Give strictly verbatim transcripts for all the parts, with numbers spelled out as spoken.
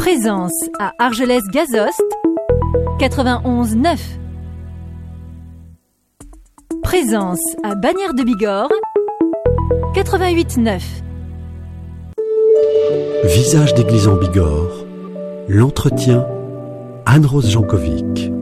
Présence à Argelès-Gazost, quatre-vingt-onze neuf. Présence à Bagnères de Bigorre, quatre-vingt-huit neuf. Visage d'église en Bigorre, l'entretien, Anne-Rose Jankovic.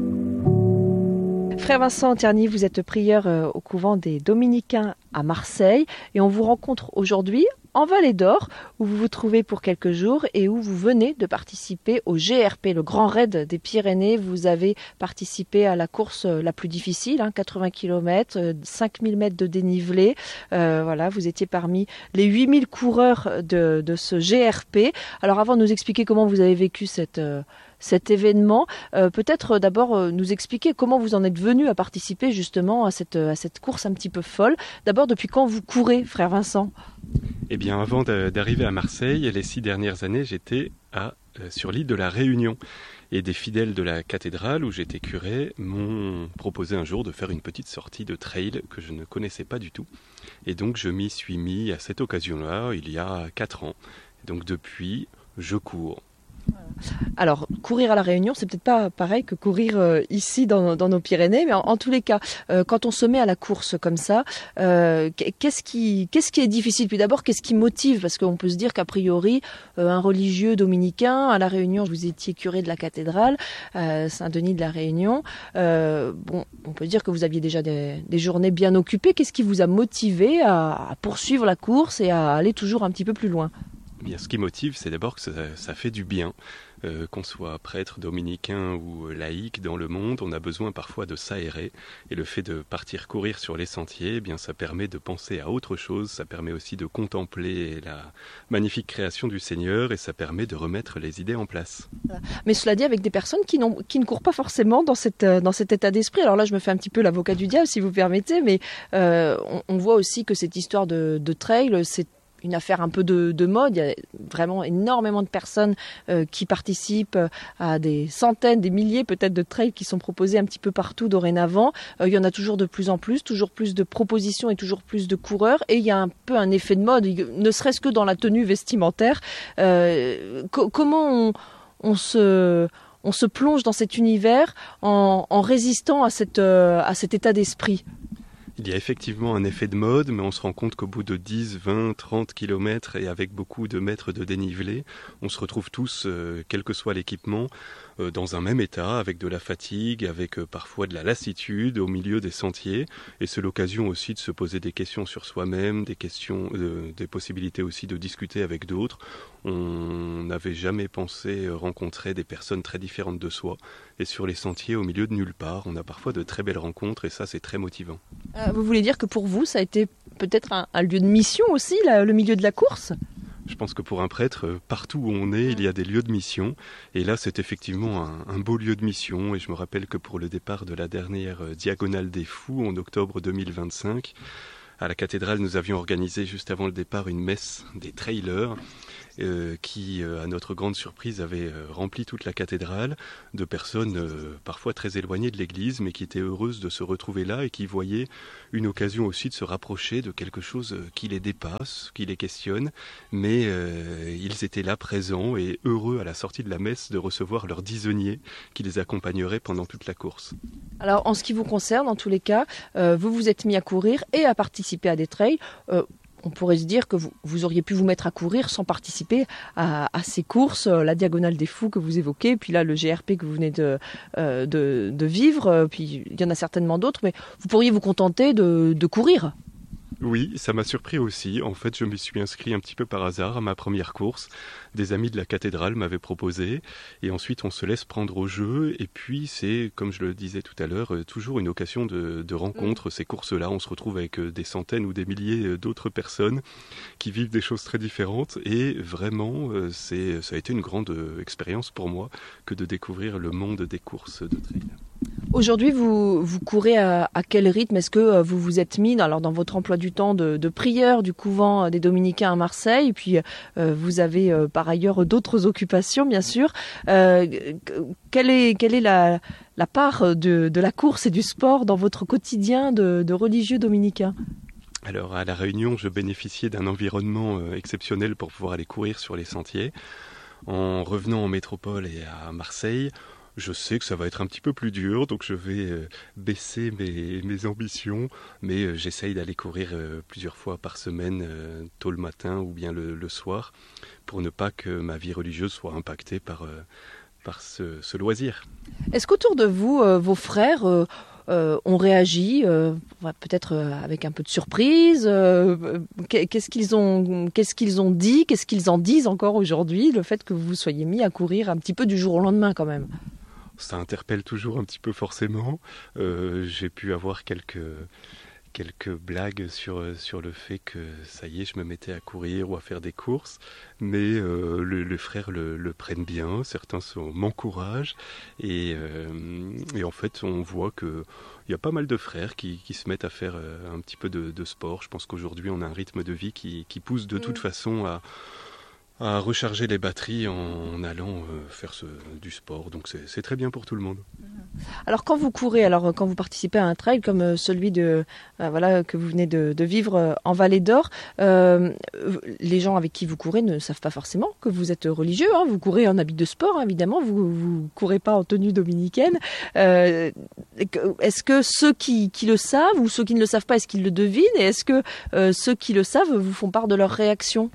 Frère Vincent Terny, vous êtes prieur au couvent des Dominicains à Marseille et on vous rencontre aujourd'hui en Vallée d'Or où vous vous trouvez pour quelques jours et où vous venez de participer au G R P, le Grand Raid des Pyrénées. Vous avez participé à la course la plus difficile, hein, quatre-vingts kilomètres, cinq mille mètres de dénivelé. Euh, voilà, vous étiez parmi les huit mille coureurs de, de ce G R P. Alors avant de nous expliquer comment vous avez vécu cette... Euh, cet événement, euh, peut-être d'abord euh, nous expliquer comment vous en êtes venu à participer justement à cette, à cette course un petit peu folle. D'abord, depuis quand vous courez, frère Vincent ? Eh bien, avant de, d'arriver à Marseille, les six dernières années, j'étais à, euh, sur l'île de la Réunion. Et des fidèles de la cathédrale où j'étais curé m'ont proposé un jour de faire une petite sortie de trail que je ne connaissais pas du tout. Et donc, je m'y suis mis à cette occasion-là, il y a quatre ans. Donc, depuis, je cours. Alors, courir à la Réunion, c'est peut-être pas pareil que courir euh, ici dans, dans nos Pyrénées, mais en, en tous les cas, euh, quand on se met à la course comme ça, euh, qu'est-ce qui, qu'est-ce qui est difficile ? Puis d'abord, qu'est-ce qui motive ? Parce qu'on peut se dire qu'a priori, euh, un religieux dominicain, à la Réunion, vous étiez curé de la cathédrale, euh, Saint-Denis de la Réunion, euh, bon, on peut dire que vous aviez déjà des, des journées bien occupées. Qu'est-ce qui vous a motivé à, à poursuivre la course et à aller toujours un petit peu plus loin ? Bien, ce qui motive, c'est d'abord que ça, ça fait du bien. Euh, qu'on soit prêtre, dominicain ou laïque dans le monde, on a besoin parfois de s'aérer. Et le fait de partir courir sur les sentiers, eh bien, ça permet de penser à autre chose, ça permet aussi de contempler la magnifique création du Seigneur et ça permet de remettre les idées en place. Mais cela dit, avec des personnes qui, n'ont, qui ne courent pas forcément dans, cette, dans cet état d'esprit. Alors là, je me fais un petit peu l'avocat du diable, si vous permettez, mais euh, on, on voit aussi que cette histoire de, de trail, c'est une affaire un peu de, de mode. Il y a vraiment énormément de personnes euh, qui participent à des centaines, des milliers peut-être de trails qui sont proposés un petit peu partout dorénavant. Euh, il y en a toujours de plus en plus, toujours plus de propositions et toujours plus de coureurs. Et il y a un peu un effet de mode, ne serait-ce que dans la tenue vestimentaire. Euh, co- comment on, on se... on se plonge dans cet univers en, en résistant à, cette, euh, à cet état d'esprit ? Il y a effectivement un effet de mode, mais on se rend compte qu'au bout de dix, vingt, trente kilomètres et avec beaucoup de mètres de dénivelé, on se retrouve tous, euh, quel que soit l'équipement, euh, dans un même état, avec de la fatigue, avec euh, parfois de la lassitude au milieu des sentiers. Et c'est l'occasion aussi de se poser des questions sur soi-même, des questions, euh, des possibilités aussi de discuter avec d'autres. On n'avait jamais pensé rencontrer des personnes très différentes de soi. Et sur les sentiers, au milieu de nulle part, on a parfois de très belles rencontres et ça, c'est très motivant. Euh, vous voulez dire que pour vous, ça a été peut-être un, un lieu de mission aussi, là, le milieu de la course ? Je pense que pour un prêtre, partout où on est, il y a des lieux de mission. Et là, c'est effectivement un, un beau lieu de mission. Et je me rappelle que pour le départ de la dernière Diagonale des Fous, en octobre deux mille vingt-cinq, à la cathédrale, nous avions organisé juste avant le départ une messe des trailers. Euh, qui, euh, à notre grande surprise, avait euh, rempli toute la cathédrale de personnes euh, parfois très éloignées de l'église, mais qui étaient heureuses de se retrouver là et qui voyaient une occasion aussi de se rapprocher de quelque chose euh, qui les dépasse, qui les questionne, mais euh, ils étaient là présents et heureux à la sortie de la messe de recevoir leur disonnier qui les accompagnerait pendant toute la course. Alors en ce qui vous concerne, en tous les cas, euh, vous vous êtes mis à courir et à participer à des trails. Euh, On pourrait se dire que vous, vous auriez pu vous mettre à courir sans participer à, à ces courses, euh, la Diagonale des Fous que vous évoquez, puis là le G R P que vous venez de, euh, de, de vivre, euh, puis il y en a certainement d'autres, mais vous pourriez vous contenter de, de courir. Oui, ça m'a surpris aussi. En fait, je me suis inscrit un petit peu par hasard à ma première course. Des amis de la cathédrale m'avaient proposé. Et ensuite, on se laisse prendre au jeu. Et puis, c'est, comme je le disais tout à l'heure, toujours une occasion de, de rencontre. Ces courses-là, on se retrouve avec des centaines ou des milliers d'autres personnes qui vivent des choses très différentes. Et vraiment, c'est, ça a été une grande expérience pour moi que de découvrir le monde des courses de trail. Aujourd'hui, vous, vous courez à, à quel rythme ? Est-ce que vous vous êtes mis alors, dans votre emploi du temps de, de prieur du couvent des Dominicains à Marseille, et puis euh, vous avez euh, par ailleurs d'autres occupations, bien sûr. Euh, quelle est, quelle est la, la part de, de la course et du sport dans votre quotidien de, de religieux dominicain ? Alors, à La Réunion, je bénéficiais d'un environnement euh, exceptionnel pour pouvoir aller courir sur les sentiers. En revenant en métropole et à Marseille, je sais que ça va être un petit peu plus dur, donc je vais euh, baisser mes, mes ambitions, mais euh, j'essaye d'aller courir euh, plusieurs fois par semaine, euh, tôt le matin ou bien le, le soir, pour ne pas que ma vie religieuse soit impactée par, euh, par ce, ce loisir. Est-ce qu'autour de vous, euh, vos frères euh, euh, ont réagi, euh, peut-être euh, avec un peu de surprise euh, Qu'est-ce qu'ils ont, qu'est-ce qu'ils ont dit Qu'est-ce qu'ils en disent encore aujourd'hui, le fait que vous vous soyez mis à courir un petit peu du jour au lendemain quand même? Ça interpelle toujours un petit peu forcément. Euh, j'ai pu avoir quelques, quelques blagues sur, sur le fait que ça y est, je me mettais à courir ou à faire des courses. Mais euh, le, les frères le, le prennent bien, certains sont, m'encouragent. Et, euh, et en fait, on voit que il y a pas mal de frères qui, qui se mettent à faire un petit peu de, de sport. Je pense qu'aujourd'hui, on a un rythme de vie qui, qui pousse de toute façon à... à recharger les batteries en allant euh, faire ce, du sport. Donc c'est, c'est très bien pour tout le monde. Alors quand vous courez, alors quand vous participez à un trail comme celui de euh, voilà que vous venez de, de vivre en Vallée d'Or, euh, les gens avec qui vous courez ne savent pas forcément que vous êtes religieux. Hein, vous courez en habit de sport, hein, évidemment. Vous vous courez pas en tenue dominicaine. Euh, est-ce que ceux qui, qui le savent ou ceux qui ne le savent pas, est-ce qu'ils le devinent? Et est-ce que euh, ceux qui le savent vous font part de leur réaction?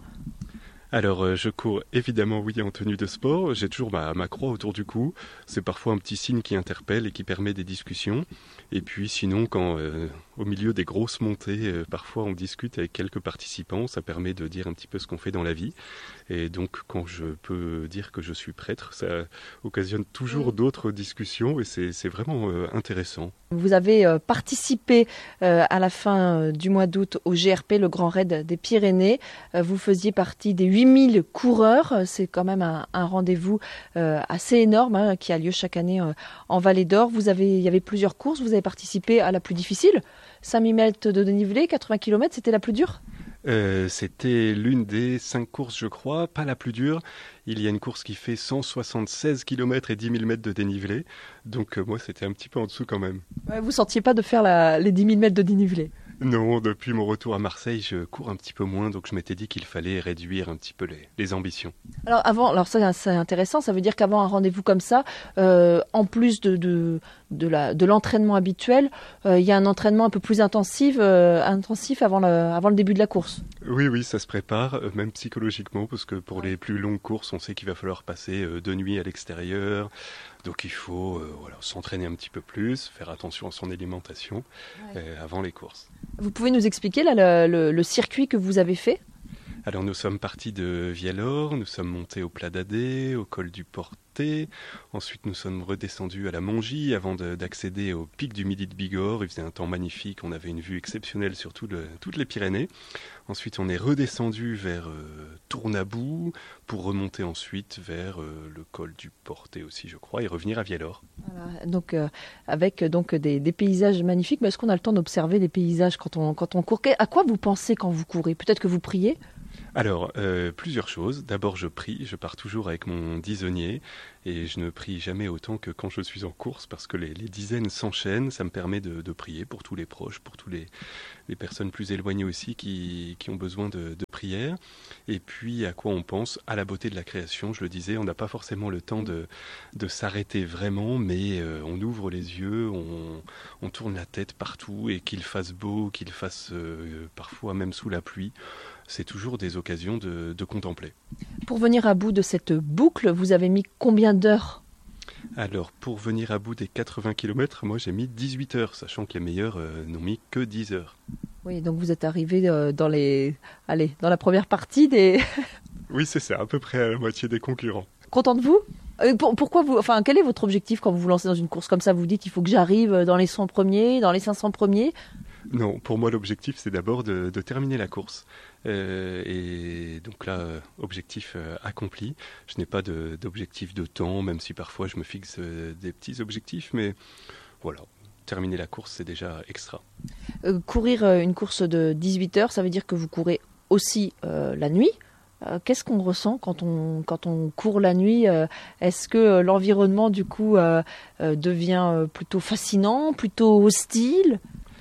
Alors, euh, je cours évidemment, oui, en tenue de sport. J'ai toujours ma, ma croix autour du cou. C'est parfois un petit signe qui interpelle et qui permet des discussions. Et puis, sinon, quand euh, au milieu des grosses montées, euh, parfois on discute avec quelques participants, ça permet de dire un petit peu ce qu'on fait dans la vie. Et donc, quand je peux dire que je suis prêtre, ça occasionne toujours d'autres discussions et c'est, c'est vraiment euh, intéressant. Vous avez euh, participé euh, à la fin euh, du mois d'août au G R P, le Grand Raid des Pyrénées. Euh, vous faisiez partie des huit mille coureurs. C'est quand même un, un rendez-vous euh, assez énorme hein, qui a lieu chaque année euh, en Vallée d'Or. Vous avez, il y avait plusieurs courses. Vous avez participé à la plus difficile, cinq mille mètres de dénivelé, quatre-vingts kilomètres. C'était la plus dure? Euh, c'était l'une des cinq courses, je crois, pas la plus dure. Il y a une course qui fait cent soixante-seize kilomètres et dix mille mètres de dénivelé. Donc euh, moi, c'était un petit peu en dessous quand même. Ouais, vous ne sentiez pas de faire la, les dix mille mètres de dénivelé? Non, depuis mon retour à Marseille, je cours un petit peu moins, donc je m'étais dit qu'il fallait réduire un petit peu les, les ambitions. Alors avant, alors ça c'est intéressant, ça veut dire qu'avant un rendez-vous comme ça, euh, en plus de, de, de, la, de l'entraînement habituel, euh, il y a un entraînement un peu plus intensif, euh, intensif avant, le, avant le début de la course. Oui, oui, ça se prépare, euh, même psychologiquement, parce que pour les plus longues courses, on sait qu'il va falloir passer euh, deux nuits à l'extérieur. Donc il faut euh, voilà, s'entraîner un petit peu plus, faire attention à son alimentation ouais. euh, avant les courses. Vous pouvez nous expliquer là, le, le, le circuit que vous avez fait? Alors nous sommes partis de Vialor, nous sommes montés au Pla d'Adé, au col du Portet, ensuite nous sommes redescendus à la Mongie avant de, d'accéder au pic du Midi de Bigorre. Il faisait un temps magnifique, on avait une vue exceptionnelle sur tout le, toutes les Pyrénées. Ensuite on est redescendu vers euh, Tournabou pour remonter ensuite vers euh, le col du Portet aussi je crois et revenir à Vialor. Voilà, donc euh, avec donc des, des paysages magnifiques, mais est-ce qu'on a le temps d'observer les paysages quand on, quand on court? À quoi vous pensez quand vous courez? Peut-être que vous priez? Alors, euh, plusieurs choses. D'abord, je prie. Je pars toujours avec mon dixonnier et je ne prie jamais autant que quand je suis en course parce que les, les dizaines s'enchaînent. Ça me permet de, de prier pour tous les proches, pour tous les, les personnes plus éloignées aussi qui, qui ont besoin de, de prière. Et puis, à quoi on pense? À la beauté de la création. Je le disais, on n'a pas forcément le temps de, de s'arrêter vraiment, mais euh, on ouvre les yeux, on, on tourne la tête partout et qu'il fasse beau, qu'il fasse euh, parfois même sous la pluie. C'est toujours des occasions de, de contempler. Pour venir à bout de cette boucle, vous avez mis combien d'heures? Alors, pour venir à bout des quatre-vingts kilomètres, moi j'ai mis dix-huit heures, sachant que les meilleurs euh, n'ont mis que dix heures. Oui, donc vous êtes arrivé euh, dans, les... Allez, dans la première partie des... Oui, c'est ça, à peu près à la moitié des concurrents. Content de vous? euh, pour, Pourquoi vous... Enfin, quel est votre objectif quand vous vous lancez dans une course comme ça? Vous dites il faut que j'arrive dans les cent premiers, dans les cinq cents premiers? Non, pour moi l'objectif c'est d'abord de, de terminer la course. Euh, et donc là, euh, objectif euh, accompli. Je n'ai pas de, d'objectif de temps, même si parfois je me fixe euh, des petits objectifs, mais voilà, terminer la course c'est déjà extra. Euh, courir euh, une course de dix-huit heures, ça veut dire que vous courez aussi euh, la nuit. Euh, qu'est-ce qu'on ressent quand on, quand on court la nuit? euh, Est-ce que euh, l'environnement du coup euh, euh, devient euh, plutôt fascinant, plutôt hostile?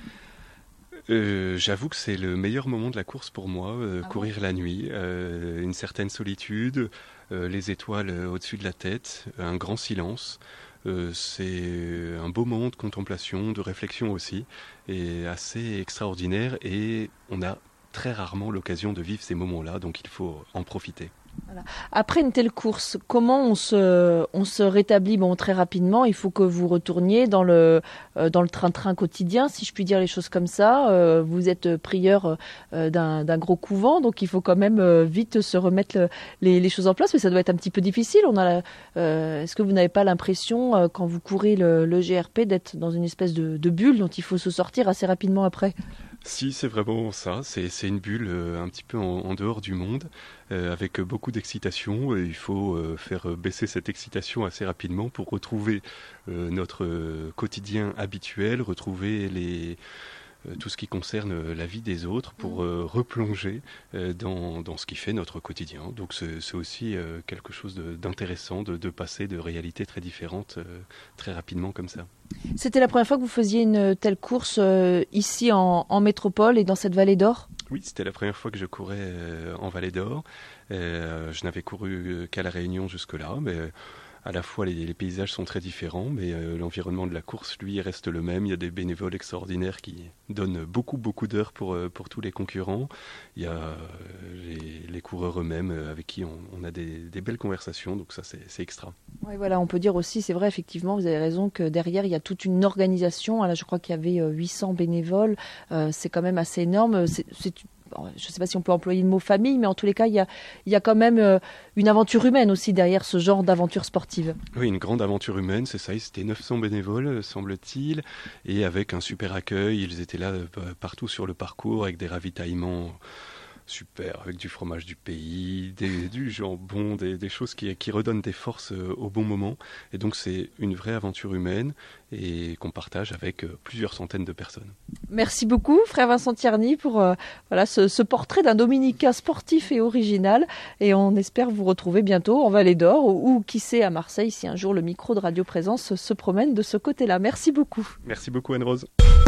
Euh, j'avoue que c'est le meilleur moment de la course pour moi, euh, ah courir bon la nuit, euh, une certaine solitude, euh, les étoiles au-dessus de la tête, un grand silence. Euh, c'est un beau moment de contemplation, de réflexion aussi, et assez extraordinaire, et on a très rarement l'occasion de vivre ces moments-là, donc il faut en profiter. Voilà. Après une telle course, comment on se, on se rétablit? Bon, très rapidement, il faut que vous retourniez dans le, euh, dans le train-train quotidien, si je puis dire les choses comme ça. Euh, vous êtes prieur euh, d'un, d'un gros couvent, donc il faut quand même euh, vite se remettre le, les, les choses en place, mais ça doit être un petit peu difficile. On a la, euh, est-ce que vous n'avez pas l'impression, euh, quand vous courez le, le G R P, d'être dans une espèce de, de bulle dont il faut se sortir assez rapidement après? Si, c'est vraiment ça, c'est, c'est une bulle euh, un petit peu en, en dehors du monde, euh, avec beaucoup d'excitation, et il faut euh, faire baisser cette excitation assez rapidement pour retrouver euh, notre euh, quotidien habituel, retrouver les... tout ce qui concerne la vie des autres pour euh, replonger euh, dans, dans ce qui fait notre quotidien. Donc c'est, c'est aussi euh, quelque chose de, d'intéressant de, de passer de réalités très différentes euh, très rapidement comme ça. C'était la première fois que vous faisiez une telle course euh, ici en, en métropole et dans cette vallée d'or? Oui, c'était la première fois que je courais euh, en Vallée d'Or. Euh, je n'avais couru qu'à La Réunion jusque-là, mais... À la fois, les, les paysages sont très différents, mais euh, l'environnement de la course, lui, reste le même. Il y a des bénévoles extraordinaires qui donnent beaucoup, beaucoup d'heures pour, euh, pour tous les concurrents. Il y a euh, les, les coureurs eux-mêmes euh, avec qui on, on a des, des belles conversations, donc ça, c'est, c'est extra. Oui, voilà, on peut dire aussi, c'est vrai, effectivement, vous avez raison, que derrière, il y a toute une organisation. Là, je crois qu'il y avait huit cents bénévoles. Euh, c'est quand même assez énorme. C'est, c'est je ne sais pas si on peut employer le mot famille, mais en tous les cas, il y a, il y a quand même euh, une aventure humaine aussi derrière ce genre d'aventure sportive. Oui, une grande aventure humaine, c'est ça. C'était neuf cents bénévoles, semble-t-il, et avec un super accueil. Ils étaient là euh, partout sur le parcours avec des ravitaillements super, avec du fromage du pays, des, du jambon, des, des choses qui, qui redonnent des forces euh, au bon moment. Et donc c'est une vraie aventure humaine et qu'on partage avec euh, plusieurs centaines de personnes. Merci beaucoup, frère Vincent Tierney, pour euh, voilà, ce, ce portrait d'un dominicain sportif et original. Et on espère vous retrouver bientôt en Vallée d'Or ou, ou qui sait à Marseille si un jour le micro de Radio Présence se promène de ce côté-là. Merci beaucoup. Merci beaucoup Anne-Rose.